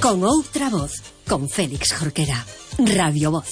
Con outra voz, con Félix Jorquera. Radio Voz.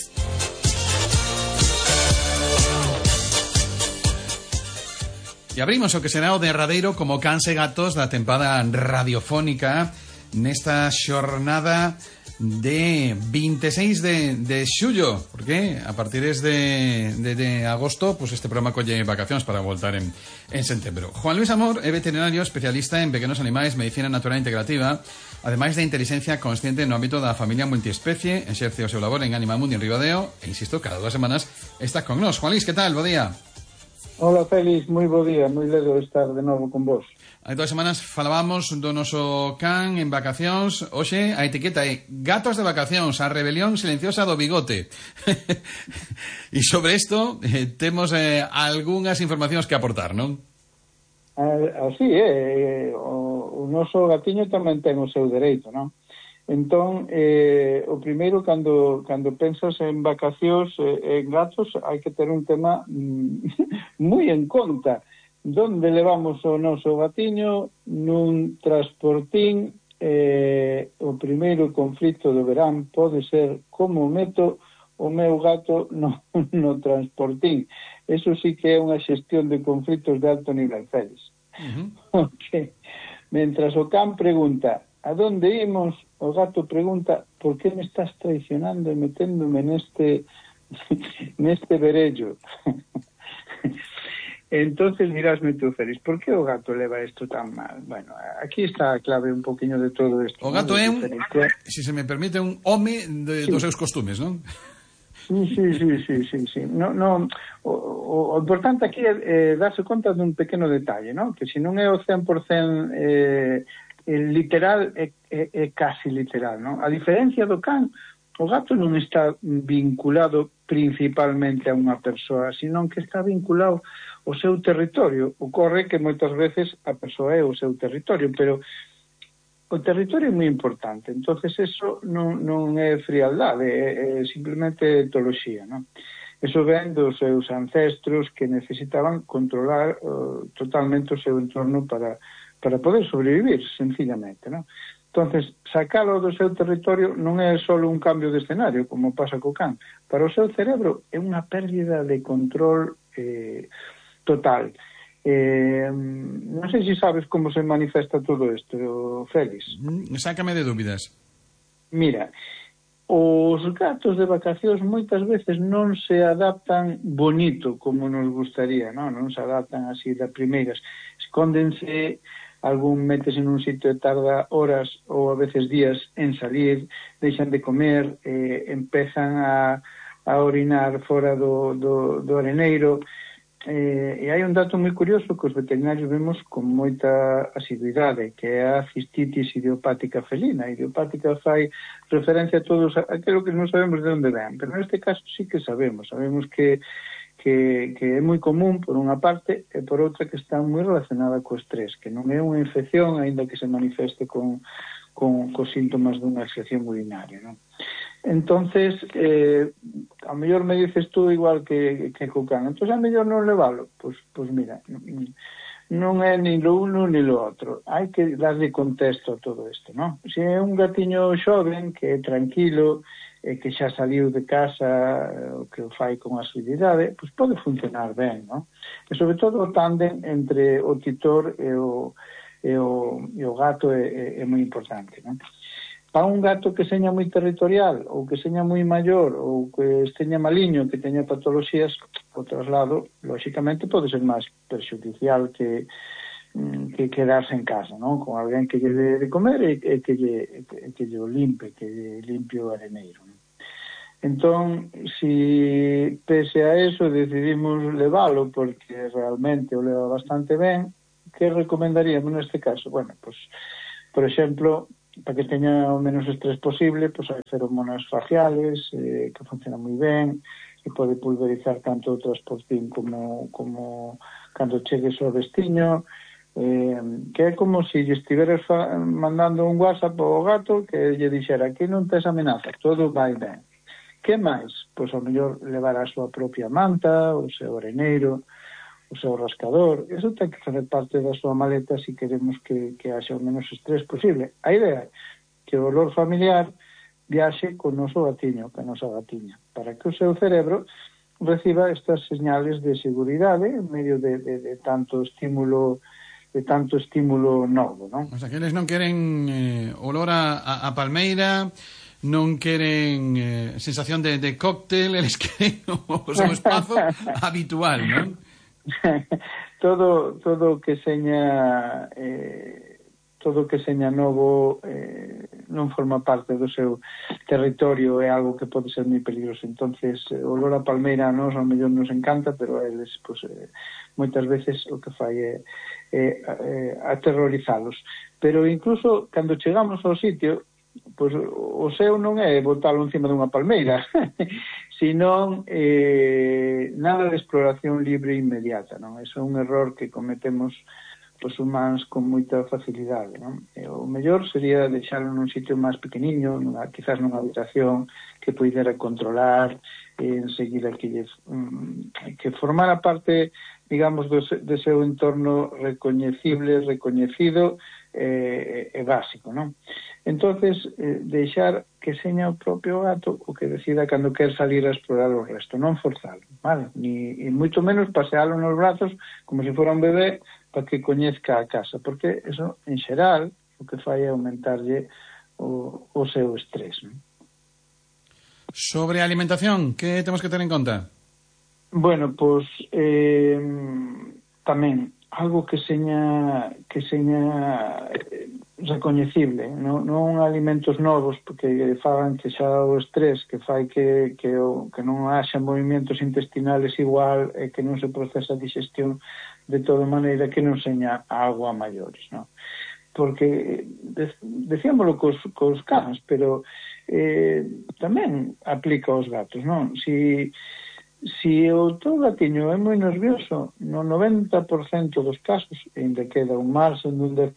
E abrimos o que será o derradeiro como Cans e Gatos da tempada radiofónica nesta xornada de 26 de xullo, porque a partir de agosto pues este programa colle vacacións para voltar en setembro. Juan Luis Amor é veterinario especialista en pequenos animais, medicina natural integrativa, ademais de inteligencia consciente no ámbito da familia multiespecie, exerce o seu labor en Anima Mundi en Ribadeo e, insisto, cada 2 semanas está con nós. Juan Luis, que tal? Bo día. Hola, Félix, moi bo día, moi ledo estar de novo con vos. Hai 2 semanas falábamos do noso can en vacacións. Hoxe a etiqueta é Gatos de vacacións, a rebelión silenciosa do bigote. E sobre isto temos algunhas informacións que aportar, non? Así é, o noso gatiño tamén ten o seu dereito, non? Entón, o primeiro, cando pensas en vacacións, en gatos, hai que ter un tema moi en conta. Donde levamos o noso gatiño? Nun transportín. O primeiro conflito do verán pode ser como meto o meu gato no transportín. Eso sí que é unha xestión de conflitos de alto nivel, Félix. Porque, mentras o can pregunta a donde imos, o gato pregunta por que me estás traicionando e meténdome neste verello. Entonces dirásme tú, Félix, por que o gato leva isto tan mal? Bueno, aquí está a clave un poquinho de todo isto. O gato é un, se me permite, un home dos seus costumes, non? Sí. No, o importante aquí é darse conta dun pequeno detalle, non? Que se non é o 100% literal, é casi literal, non? A diferencia do can, o gato non está vinculado principalmente a unha persoa, senón que está vinculado ao seu territorio. Ocorre que moitas veces a persoa é o seu territorio, pero o territorio é moi importante. Entonces eso non é frialdade, é simplemente etoloxía, non? Eso ven dos seus ancestros que necesitaban controlar totalmente o seu entorno para poder sobrevivir, sencillamente, non? Entonces, sacalo do seu territorio non é só un cambio de escenario, como pasa co can. Para o seu cerebro é unha pérdida de control total. Non sei se sabes como se manifesta todo isto, Félix. Sácame de dúbidas. Mira, os gatos de vacacións moitas veces non se adaptan bonito como nos gustaría, non se adaptan así de primeiras. Escóndense, algún métese nun sitio e tarda horas ou a veces días en salir, deixan de comer, empezan a orinar fora do areneiro. E hai un dato moi curioso que os veterinarios vemos con moita asiduidade, que é a cistitis idiopática felina. A idiopática fai referencia a todos aquilo que non sabemos de onde ven, pero neste caso sí que sabemos que é moi común por unha parte e por outra que está moi relacionada co estrés, que non é unha infección, aínda que se manifeste con síntomas dunha infección urinaria, non? Entonces, a mellor me dices tú igual que co can, entón a mellor non levalo, pois mira, non é ni lo uno ni lo outro, hai que darle contexto a todo isto, non? Se é un gatiño xoven que é tranquilo, que xa saliu de casa, o que o fai con asiduidade, pois pode funcionar ben, non? E sobre todo o tándem entre o titor e o gato é moi importante, non? Para un gato que seña moi territorial, ou que seña moi maior, ou que esteña maliño, que teña patoloxías, o traslado, lóxicamente, pode ser máis perxudicial que quedarse en casa, non? Con alguén que lle dé de comer e que lle o limpe, que lle limpie o areneiro, non? Entón, si pese a eso decidimos levalo porque realmente o leva bastante ben, que recomendaríamos neste caso? Bueno, pues, por exemplo, para que teña o menos estrés posible, pues hai feromonas faciales que funcionan moi ben, que pode pulverizar tanto o transportín como cando chegues ao destiño, que é como se lle estiveras mandando un WhatsApp ao gato que lle dixera que non tes amenaza, todo vai ben. Que máis? Pois ao mellor levar a súa propia manta, o seu areneiro, o seu rascador. Eso ten que fazer parte da súa maleta se queremos que haxa o menos estrés posible. A idea é que que o olor familiar viaxe co noso gatiño, ca nosa gatiña, para que o seu cerebro reciba estas señales de seguridade en medio de tanto estímulo novo, non? O sea, que eles non queren olor a palmeira, non queren sensación de cóctel, eles queren o seu espazo habitual, non? todo que seña novo non forma parte do seu territorio, é algo que pode ser moi peligroso. Entonces, o olor a palmeira a nos ao mellor nos encanta, pero a eles moitas veces o que fai é aterrorizalos. Pero incluso cando chegamos ao sitio, pois o seu non é botalo encima dunha palmeira, senón nada de exploración libre e inmediata, non? Eso é un error que cometemos os humanos con moita facilidade, non? O mellor sería deixarlo nun sitio máis pequeniño, quizás nunha habitación que pudera controlar, enseguida que formara parte, digamos, do seu entorno recoñecido e básico, non? Entonces, deixar que seña o propio gato o que decida cando quer salir a explorar o resto, non forzalo, vale? Ni moito menos pasealo nos brazos como se fora un bebé para que coñezca a casa, porque eso, en xeral, o que fai é aumentarlle o seu estrés, non? Sobre a alimentación, que temos que ter en conta? Bueno, pois tamén algo que seña recoñecible, non alimentos novos porque fagan que xa o estrés que fai que non haxa movimentos intestinales igual e que non se procesa a digestión de toda maneira que non seña algo a maiores, non? Porque decíamoslo cos cans, pero tamén aplica aos gatos, non? Si o teu gatiño é moi nervioso, no 90% dos casos, ainda queda un marxen dun 10%,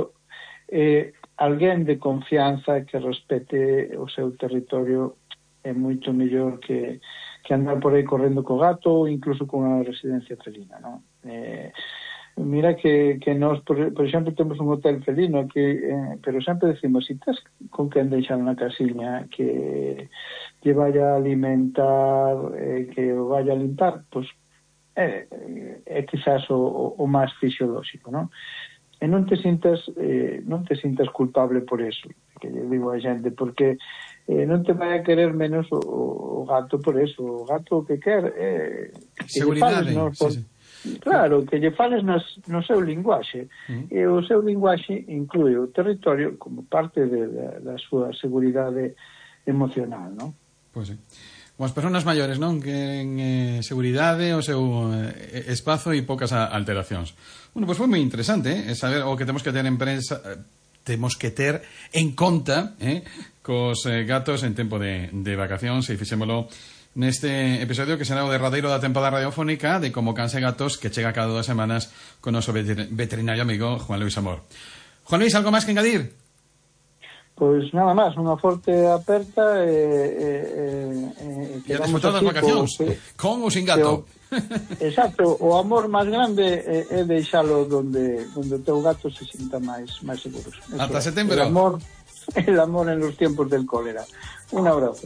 alguén de confianza que respete o seu territorio é moito mellor que andar por aí correndo co gato ou incluso con a residencia felina, non? Mira que nós, por exemplo, temos un hotel felino pero sempre decimos, si estás con quen deixar na casiña que lle vaya a alimentar, que o vaya a limpar, pois é quizás o máis fisiolóxico, non? E non te sintas culpable por eso, que lle digo a xente, porque non te vai a querer menos o gato por eso. O gato o que quer é seguridade, sí. Claro, que lle fales no seu linguaxe. E o seu linguaxe inclúe o territorio como parte da súa seguridade emocional, non? Pois sí. Como as persoas maiores, non? Que seguridade, o seu espazo e poucas alteracións. Bueno, pois foi moi interesante, saber o que temos que ter en conta cos gatos en tempo de vacacións, e fixémolo neste episodio que será o derradeiro da tempada radiofónica de Como Cans e Gatos, que chega cada 2 semanas con o noso veterinario amigo Juan Luis Amor. Juan Luis, algo máis que engadir? Pois nada máis, unha forte aperta e a disfrutar das vacacións con ou sin gato. Exacto, o amor máis grande é deixalo donde o teu gato se sinta máis seguro. Hasta setembro. El amor en los tiempos del cólera. Un abrazo.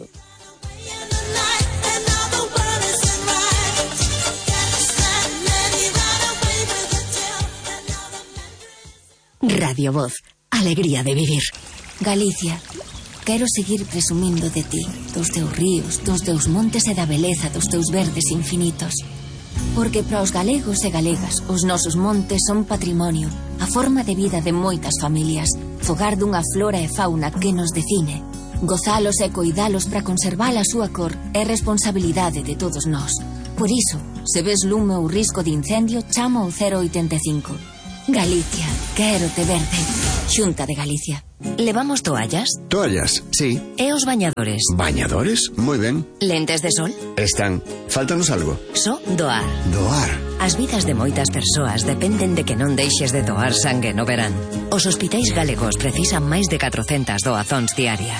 Radio Voz, alegría de vivir. Galicia, quero seguir presumindo de ti, dos teus ríos, dos teus montes e da beleza dos teus verdes infinitos. Porque para os galegos e galegas, os nosos montes son patrimonio, a forma de vida de moitas familias, fogar dunha flora e fauna que nos define. Gozalos e coidalos para conservar a súa cor é responsabilidade de todos nós. Por iso, se ves lume ou risco de incendio, chama ao 085. Galicia, quero te verde. Xunta de Galicia. ¿Levamos toallas? Toallas, sí. ¿E os bañadores? ¿Bañadores? Muy ben. ¿Lentes de sol? Están. Fáltanos algo. So doar. Doar. As vidas de moitas persoas dependen de que non deixes de doar sangue no verán. Os hospitais galegos precisan máis de 400 doazóns diarias.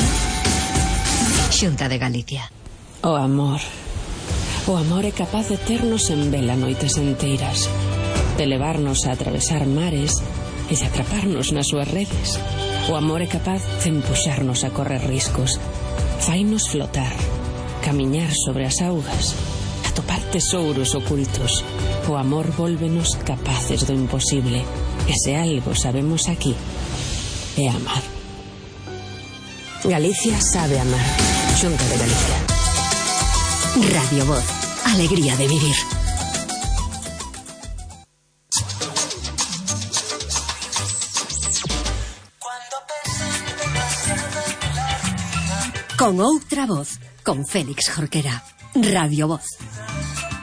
Xunta de Galicia. O amor. O amor é capaz de ternos en vela noites enteiras, de levarnos a atravesar mares e de atraparnos nas súas redes. O amor é capaz de empuxarnos a correr riscos. Fainos flotar, camiñar sobre as augas, atopar tesouros ocultos. O amor vólvenos capaces do imposible. E se algo sabemos aquí, é amar. Galicia sabe amar. Xunta de Galicia. Radio Voz. Alegría de vivir. Con outra voz, con Félix Jorquera. Radio Voz.